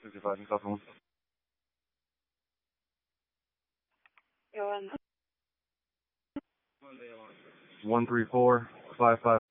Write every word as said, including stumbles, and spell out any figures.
sixty-five in South One. Go on. One three four five five.